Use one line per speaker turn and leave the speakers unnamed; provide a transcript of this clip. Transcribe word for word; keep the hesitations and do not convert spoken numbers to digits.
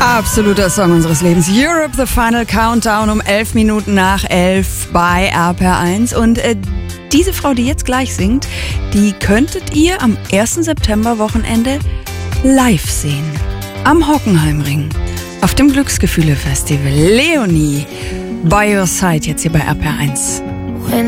Absoluter Song unseres Lebens. Europe, The Final Countdown um elf Minuten nach elf bei R P R eins. Und äh, diese Frau, die jetzt gleich singt, die könntet ihr am ersten September-Wochenende live sehen. Am Hockenheimring. Auf dem Glücksgefühle-Festival. Leonie, by your side, jetzt hier bei R P R eins.